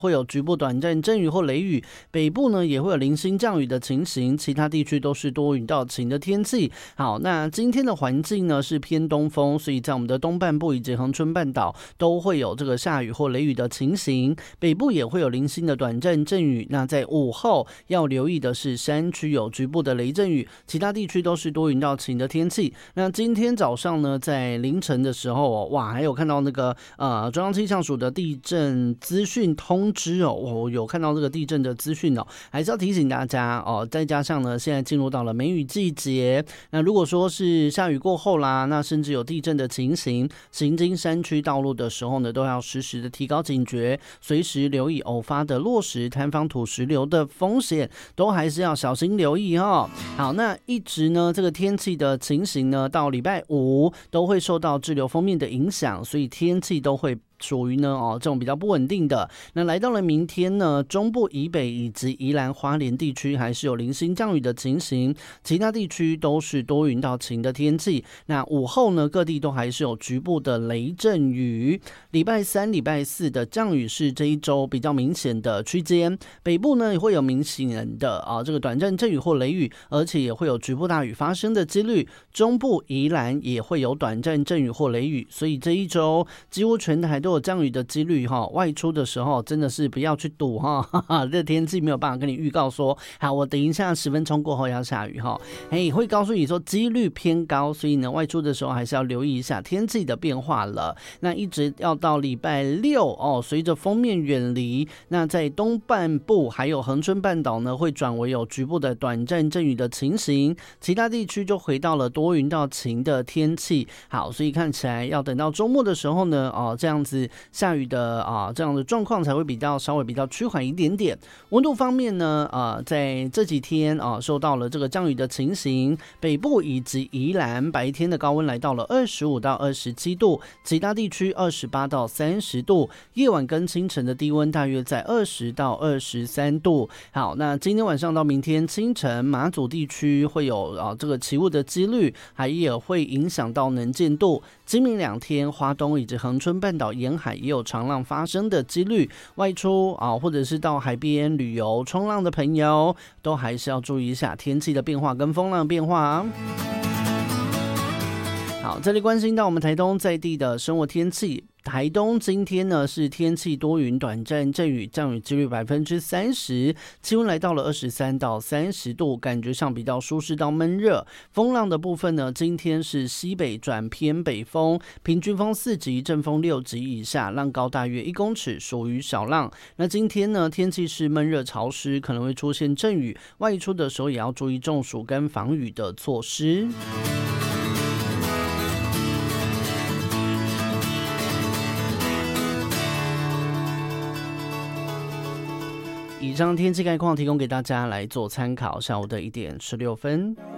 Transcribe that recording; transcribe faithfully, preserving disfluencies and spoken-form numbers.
会有局部短暂阵雨或雷雨，北部呢也会有零星降雨的情形，其他地区都是多云到晴的天气。好，那今天的环境呢是偏东风，所以在我们的东半部以及恒春半岛都会有这个下雨或雷雨的情形，北部也会有零星的短暂阵雨。那在午后要留意的是山区有局部的雷阵雨，其他地区都是多云到晴的天气。那今天早上呢，在凌晨的时候、哦、哇，还有看到那个呃中央气象署的地震资讯通知哦，我有看到这个地震的资讯哦，还是要提醒大家哦。再加上呢，现在进入到了梅雨季节，那如果说是下雨过后啦，那甚至有地震的情形，行经山区道路的时候呢，都要时时的提高警觉，随时留意偶发的落石、坍方土石流的风险，都还是要小心留意哈、哦。好，那一直呢，这个天气的情形呢，到礼拜五都会受到滞留锋面的影响，所以天气都会属于呢哦这种比较不稳定的。那来到了明天呢，中部以北以及宜兰花莲地区还是有零星降雨的情形，其他地区都是多云到晴的天气。那午后呢，各地都还是有局部的雷阵雨。礼拜三、礼拜四的降雨是这一周比较明显的区间，北部呢也会有明显的啊这个短暂阵雨或雷雨，而且也会有局部大雨发生的几率。中部宜兰也会有短暂阵雨或雷雨，所以这一周几乎全台都有降雨的几率哈，外出的时候真的是不要去赌哈，哈哈，这天气没有办法跟你预告说，好，我等一下十分钟过后要下雨哈，哎，会告诉你说几率偏高，所以呢，外出的时候还是要留意一下天气的变化了。那一直要到礼拜六哦，随着锋面远离，那在东半部还有恒春半岛呢，会转为有局部的短暂阵雨的情形，其他地区就回到了多云到晴的天气。好，所以看起来要等到周末的时候呢，哦，这样子下雨的啊，这样的状况才会比较稍微比较趋缓一点点。温度方面呢，呃，在这几天啊，受到了这个降雨的情形，北部以及宜兰白天的高温来到了二十五到二十七度，其他地区二十八到三十度，夜晚跟清晨的低温大约在二十到二十三度。好，那今天晚上到明天清晨，马祖地区会有啊这个起雾的几率，还也会影响到能见度。今明两天，花东以及恒春半岛沿海也有长浪发生的几率，外出啊或者是到海边旅游冲浪的朋友，都还是要注意一下天气的变化跟风浪的变化。好，这里关心到我们台东在地的生活天气。台东今天呢是天气多云，短暂阵雨，降雨几率百分之三十，气温来到了二十三到三十度，感觉上比较舒适到闷热。风浪的部分呢，今天是西北转偏北风，平均风四级，阵风六级以下，浪高大约一公尺，属于小浪。那今天呢，天气是闷热潮湿，可能会出现阵雨，外出的时候也要注意中暑跟防雨的措施。以上天气概况提供给大家来做参考，下午的一点十六分。